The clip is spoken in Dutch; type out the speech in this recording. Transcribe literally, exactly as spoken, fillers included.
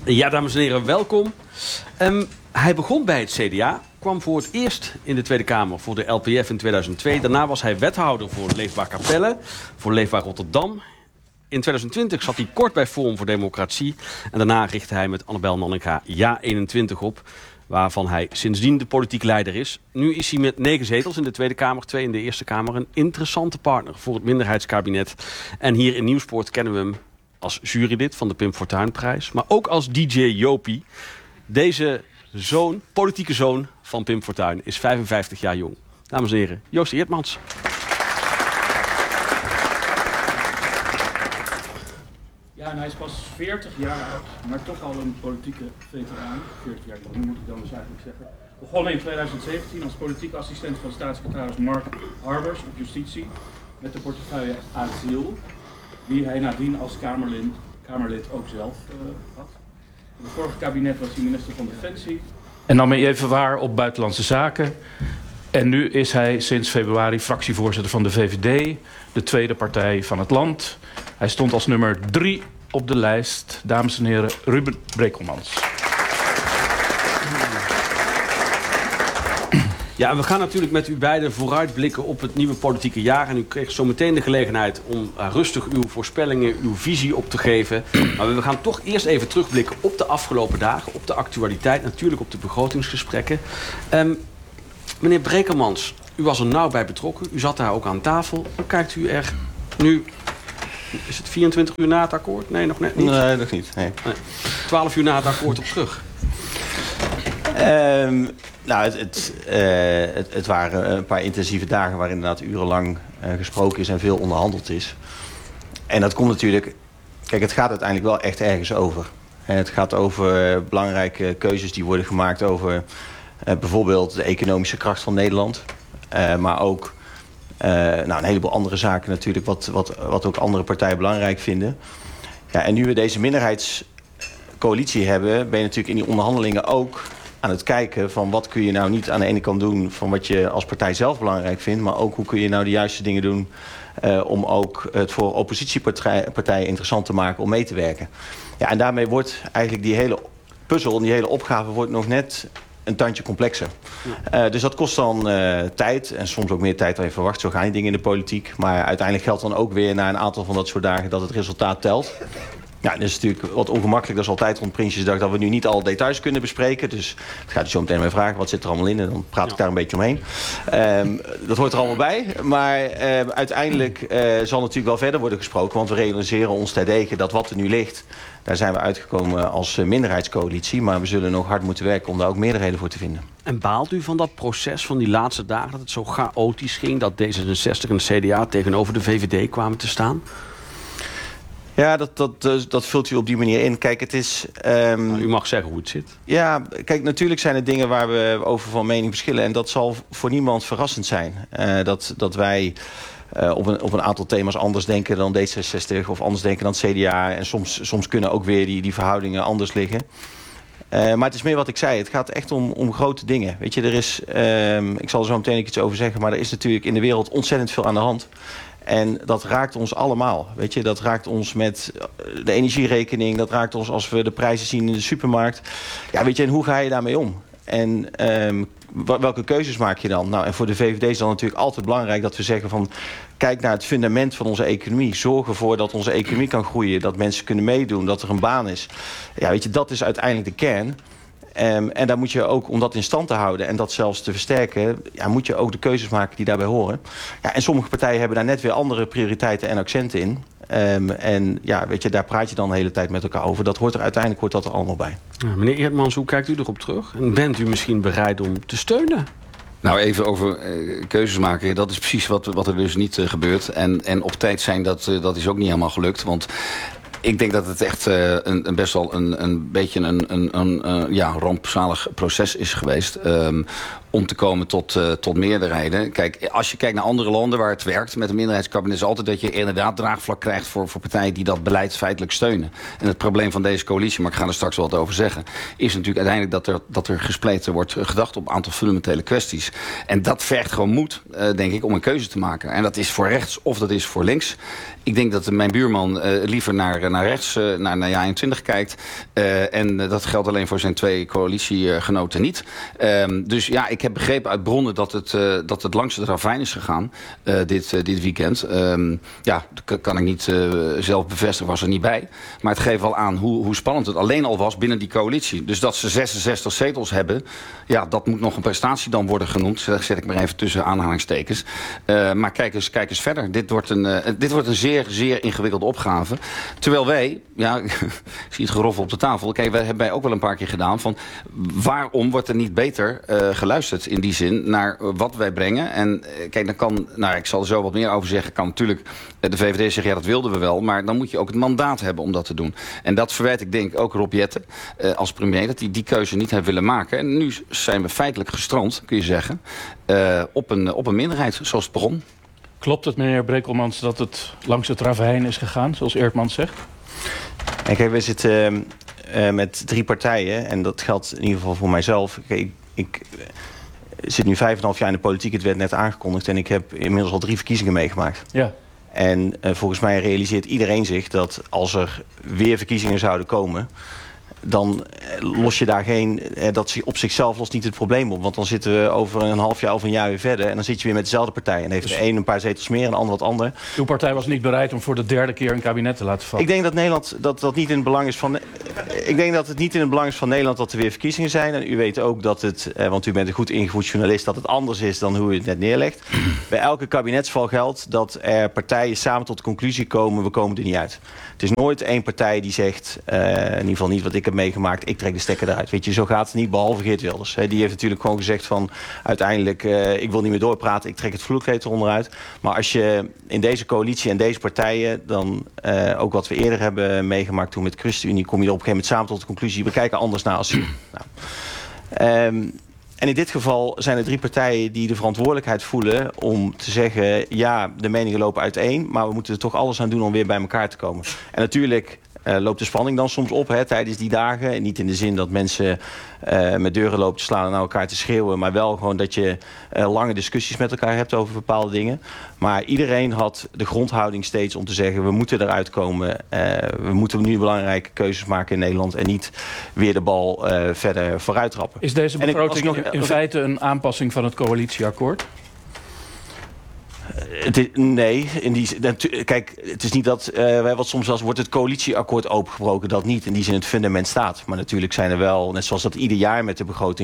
Ja, dames en heren, welkom. Um, hij begon bij het C D A, kwam voor het eerst in de Tweede Kamer voor de L P F in tweeduizend twee. Daarna was hij wethouder voor Leefbaar Capelle, voor Leefbaar Rotterdam. In tweeduizend twintig zat hij kort bij Forum voor Democratie. En daarna richtte hij met Annabel Nanninga Ja eenentwintig op, waarvan hij sindsdien de politiek leider is. Nu is hij met negen zetels in de Tweede Kamer, twee in de Eerste Kamer, een interessante partner voor het minderheidskabinet. En hier in Nieuwspoort kennen we hem als jurylid van de Pim Fortuynprijs, maar ook als D J Jopie. Deze zoon, politieke zoon van Pim Fortuyn, is vijfenvijftig jaar jong. Dames en heren, Joost Eertmans. Ja, en hij is pas veertig jaar oud, maar toch al een politieke veteraan. veertig jaar jong, moet ik dan dus eigenlijk zeggen. Begonnen in tweeduizend zeventien als politieke assistent van staatssecretaris Mark Harbers op Justitie met de portefeuille Asiel, die hij nadien als Kamerlid, Kamerlid ook zelf uh, had. In het vorige kabinet was hij minister van Defensie. En nam hij even waar op Buitenlandse Zaken. En nu is hij sinds februari fractievoorzitter van de V V D, de tweede partij van het land. Hij stond als nummer drie op de lijst. Dames en heren, Ruben Brekelmans. Ja, en we gaan natuurlijk met u beiden vooruitblikken op het nieuwe politieke jaar. En u kreeg zo meteen de gelegenheid om uh, rustig uw voorspellingen, uw visie op te geven. Maar we gaan toch eerst even terugblikken op de afgelopen dagen, op de actualiteit, natuurlijk op de begrotingsgesprekken. Um, meneer Brekelmans, u was er nauw bij betrokken. U zat daar ook aan tafel. Hoe kijkt u er nu? Is het vierentwintig uur na het akkoord? Nee, nog net niet? Nee, nog niet. Nee. Nee. twaalf uur na het akkoord op terug. Um, nou, het, het, uh, het, het waren een paar intensieve dagen waar inderdaad urenlang uh, gesproken is en veel onderhandeld is. En dat komt natuurlijk... Kijk, het gaat uiteindelijk wel echt ergens over. En het gaat over uh, belangrijke keuzes die worden gemaakt over uh, bijvoorbeeld de economische kracht van Nederland. Uh, maar ook uh, nou, een heleboel andere zaken natuurlijk, wat, wat, wat ook andere partijen belangrijk vinden. Ja, en nu we deze minderheidscoalitie hebben, ben je natuurlijk in die onderhandelingen ook aan het kijken van wat kun je nou niet aan de ene kant doen van wat je als partij zelf belangrijk vindt, maar ook hoe kun je nou de juiste dingen doen uh, om ook het voor oppositiepartijen interessant te maken om mee te werken. Ja, en daarmee wordt eigenlijk die hele puzzel, die hele opgave wordt nog net een tandje complexer. Ja. Uh, dus dat kost dan uh, tijd en soms ook meer tijd dan je verwacht. Zo gaan die dingen in de politiek. Maar uiteindelijk geldt dan ook weer na een aantal van dat soort dagen dat het resultaat telt. Ja, dat is natuurlijk wat ongemakkelijk. Dat is altijd rond Prinsjesdag dat we nu niet alle details kunnen bespreken. Dus ik ga je zo meteen mij vragen, wat zit er allemaal in? En dan praat ik daar een beetje omheen. Um, dat hoort er allemaal bij. Maar uh, uiteindelijk uh, zal natuurlijk wel verder worden gesproken. Want we realiseren ons terdege dat wat er nu ligt, daar zijn we uitgekomen als minderheidscoalitie. Maar we zullen nog hard moeten werken om daar ook meerderheden voor te vinden. En baalt u van dat proces van die laatste dagen, dat het zo chaotisch ging, dat D zesenzestig en de C D A tegenover de V V D kwamen te staan? Ja, dat, dat, dat vult u op die manier in. Kijk, het is... Um... Nou, u mag zeggen hoe het zit. Ja, kijk, natuurlijk zijn er dingen waar we over van mening verschillen. En dat zal voor niemand verrassend zijn. Uh, dat, dat wij uh, op, een, op een aantal thema's anders denken dan D zesenzestig of anders denken dan het C D A. En soms, soms kunnen ook weer die, die verhoudingen anders liggen. Uh, maar het is meer wat ik zei. Het gaat echt om, om grote dingen. Weet je, er is... Um, ik zal er zo meteen iets over zeggen. Maar er is natuurlijk in de wereld ontzettend veel aan de hand. En dat raakt ons allemaal. Weet je, dat raakt ons met de energierekening. Dat raakt ons als we de prijzen zien in de supermarkt. Ja, weet je, en hoe ga je daarmee om? En um, welke keuzes maak je dan? Nou, en voor de V V D is dan natuurlijk altijd belangrijk dat we zeggen van, kijk naar het fundament van onze economie. Zorg ervoor dat onze economie kan groeien. Dat mensen kunnen meedoen. Dat er een baan is. Ja, weet je, dat is uiteindelijk de kern. Um, en daar moet je ook, om dat in stand te houden en dat zelfs te versterken, ja, moet je ook de keuzes maken die daarbij horen. Ja, en sommige partijen hebben daar net weer andere prioriteiten en accenten in. Um, en ja, weet je, daar praat je dan de hele tijd met elkaar over. Dat hoort er uiteindelijk hoort dat er allemaal bij. Ja, meneer Eertmans, hoe kijkt u erop terug? En bent u misschien bereid om te steunen? Nou, even over uh, keuzes maken. Dat is precies wat, wat er dus niet uh, gebeurt. En, en op tijd zijn, dat, uh, dat is ook niet helemaal gelukt. Want ik denk dat het echt uh, een, een best wel een, een beetje een, een, een uh, ja, rampzalig proces is geweest. Um, om te komen tot, uh, tot meerderheden. Kijk, als je kijkt naar andere landen waar het werkt met een minderheidskabinet, is altijd dat je inderdaad draagvlak krijgt voor, voor partijen die dat beleid feitelijk steunen. En het probleem van deze coalitie, maar ik ga er straks wel wat over zeggen, is natuurlijk uiteindelijk dat er, dat er gespleten wordt gedacht op een aantal fundamentele kwesties. En dat vergt gewoon moed, uh, denk ik, om een keuze te maken. En dat is voor rechts of dat is voor links. Ik denk dat mijn buurman uh, liever naar, naar rechts, uh, naar, naar J eenentwintig kijkt. Uh, en uh, dat geldt alleen voor zijn twee coalitiegenoten niet. Uh, dus ja, ik heb begrepen uit bronnen dat het, uh, dat het langs het ravijn is gegaan uh, dit, uh, dit weekend. Uh, ja, dat kan ik niet uh, zelf bevestigen, was er niet bij. Maar het geeft wel aan hoe, hoe spannend het alleen al was binnen die coalitie. Dus dat ze zesenzestig zetels hebben, ja, dat moet nog een prestatie dan worden genoemd. Dat zet ik maar even tussen aanhalingstekens. Uh, maar kijk eens, kijk eens verder. Dit wordt een, uh, dit wordt een zeer zeer ingewikkelde opgave. Terwijl wij, ja, ik zie het geroffel op de tafel. Kijk, wij hebben wij ook wel een paar keer gedaan van waarom wordt er niet beter uh, geluisterd in die zin naar uh, wat wij brengen. En uh, kijk, dan kan, nou, ik zal er zo wat meer over zeggen, kan natuurlijk uh, de V V D zeggen, ja, dat wilden we wel, maar dan moet je ook het mandaat hebben om dat te doen. En dat verwijt ik denk ook Rob Jetten uh, als premier, dat hij die keuze niet heeft willen maken. En nu zijn we feitelijk gestrand, kun je zeggen, uh, op, een, op een minderheid, zoals het begon. Klopt het, meneer Brekelmans, dat het langs het ravijn is gegaan, zoals Eertmans zegt? En kijk, we zitten uh, met drie partijen. En dat geldt in ieder geval voor mijzelf. Kijk, ik, ik zit nu vijf en een half jaar in de politiek. Het werd net aangekondigd. En ik heb inmiddels al drie verkiezingen meegemaakt. Ja. En uh, volgens mij realiseert iedereen zich dat als er weer verkiezingen zouden komen, dan los je daar geen, dat op zichzelf lost niet het probleem op. Want dan zitten we over een half jaar of een jaar weer verder. En dan zit je weer met dezelfde partij. En heeft de een een paar zetels meer en de ander wat ander. Uw partij was niet bereid om voor de derde keer een kabinet te laten vallen. Ik denk dat Nederland dat, dat niet in het belang is van. Ik denk dat het niet in het belang is van Nederland dat er weer verkiezingen zijn. En u weet ook dat het, want u bent een goed ingevoerd journalist, dat het anders is dan hoe u het net neerlegt. Bij elke kabinetsval geldt dat er partijen samen tot de conclusie komen, we komen er niet uit. Het is nooit één partij die zegt, uh, in ieder geval niet wat ik heb meegemaakt, ik trek de stekker eruit. Weet je, zo gaat het niet, behalve Geert Wilders. He, die heeft natuurlijk gewoon gezegd van, uiteindelijk, uh, ik wil niet meer doorpraten, ik trek het vloerkleed eronder uit. Maar als je in deze coalitie en deze partijen, dan uh, ook wat we eerder hebben meegemaakt toen met ChristenUnie, kom je er op een gegeven moment samen tot de conclusie, we kijken anders naar als u. Nou. Um, En in dit geval zijn er drie partijen die de verantwoordelijkheid voelen om te zeggen, ja, de meningen lopen uiteen, maar we moeten er toch alles aan doen om weer bij elkaar te komen. En natuurlijk uh, loopt de spanning dan soms op hè, tijdens die dagen. En niet in de zin dat mensen uh, met deuren lopen te slaan en naar elkaar te schreeuwen, maar wel gewoon dat je uh, lange discussies met elkaar hebt over bepaalde dingen. Maar iedereen had de grondhouding steeds om te zeggen, we moeten eruit komen. Uh, we moeten nu belangrijke keuzes maken in Nederland en niet weer de bal uh, verder vooruit trappen. Is deze begroting nog, in, in feite een aanpassing van het coalitieakkoord? Het is, nee, in die, kijk, het is niet dat, uh, wat soms als wordt het coalitieakkoord opengebroken, dat niet in die zin het fundament staat. Maar natuurlijk zijn er wel, net zoals dat ieder jaar met de begroting